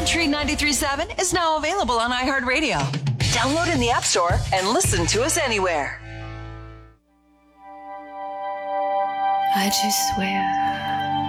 Country 93.7 is now available on iHeartRadio. Download in the App Store and listen to us anywhere. I just swear